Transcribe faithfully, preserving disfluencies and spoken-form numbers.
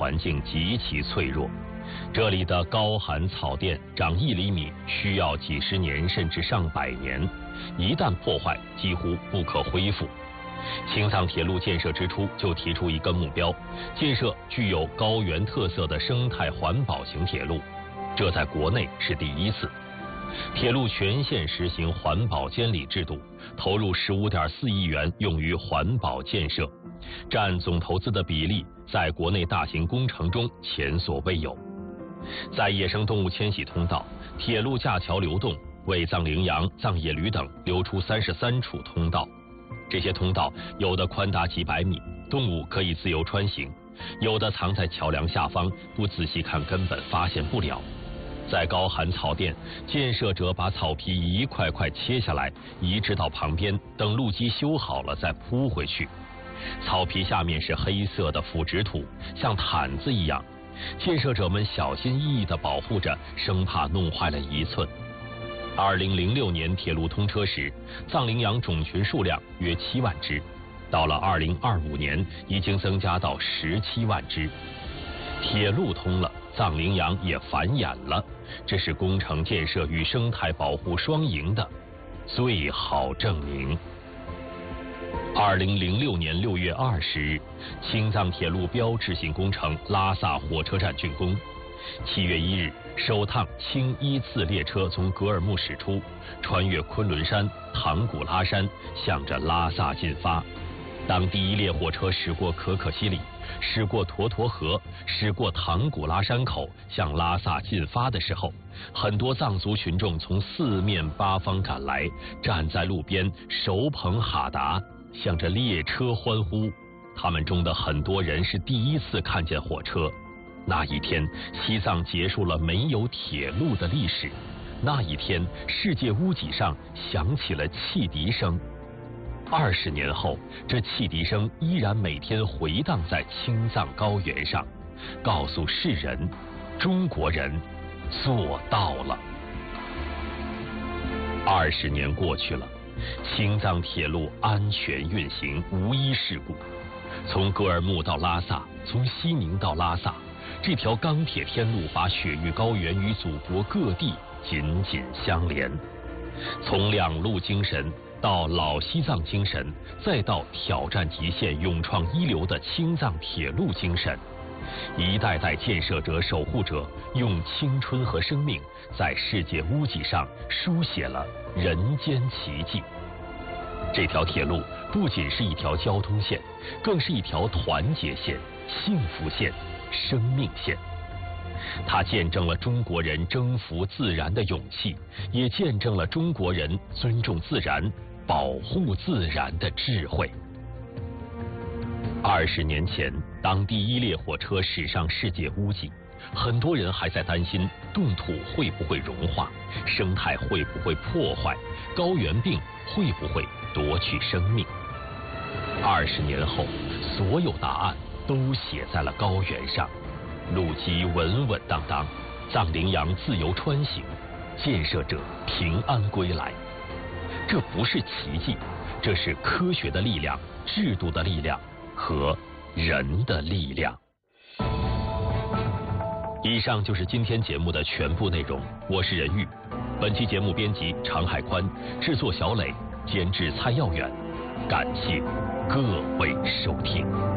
环境极其脆弱，这里的高寒草甸长一厘米需要几十年甚至上百年，一旦破坏几乎不可恢复。青藏铁路建设之初就提出一个目标，建设具有高原特色的生态环保型铁路，这在国内是第一次。铁路全线实行环保监理制度，投入十五点四亿元用于环保建设，占总投资的比例在国内大型工程中前所未有。在野生动物迁徙通道、铁路架桥流动，为藏羚羊、藏野驴等留出三十三处通道。这些通道有的宽达几百米，动物可以自由穿行；有的藏在桥梁下方，不仔细看根本发现不了。在高寒草甸，建设者把草皮一块块切下来，移植到旁边，等路基修好了再铺回去。草皮下面是黑色的腐殖土，像毯子一样。建设者们小心翼翼地保护着，生怕弄坏了一寸。二零零六年铁路通车时，藏羚羊种群数量约七万只，到了二零二五年，已经增加到十七万只。铁路通了，藏羚羊也繁衍了，这是工程建设与生态保护双赢的最好证明。二零零六年六月二十日，青藏铁路标志性工程拉萨火车站竣工。七月一日，首趟轻一次列车从格尔木驶出，穿越昆仑山、唐古拉山，向着拉萨进发。当第一列火车驶过可可西里，驶过沱沱河，驶过唐古拉山口，向拉萨进发的时候，很多藏族群众从四面八方赶来，站在路边手捧哈达，向着列车欢呼。他们中的很多人是第一次看见火车。那一天，西藏结束了没有铁路的历史。那一天，世界屋脊上响起了汽笛声。二十年后，这汽笛声依然每天回荡在青藏高原上，告诉世人，中国人做到了。二十年过去了，青藏铁路安全运行，无一事故。从格尔木到拉萨，从西宁到拉萨，这条钢铁天路把雪域高原与祖国各地紧紧相连。从两路精神到老西藏精神，再到挑战极限、勇创一流的青藏铁路精神，一代代建设者、守护者用青春和生命在世界屋脊上书写了人间奇迹。这条铁路不仅是一条交通线，更是一条团结线、幸福线、生命线。它见证了中国人征服自然的勇气，也见证了中国人尊重自然、保护自然的智慧。二十年前，当第一列火车驶上世界屋脊，很多人还在担心冻土会不会融化，生态会不会破坏，高原病会不会夺去生命。二十年后，所有答案都写在了高原上，路基稳稳当当，藏羚羊自由穿行，建设者平安归来。这不是奇迹，这是科学的力量、制度的力量和人的力量。以上就是今天节目的全部内容，我是任玉。本期节目编辑常海宽，制作小磊，监制蔡耀远。感谢各位收听。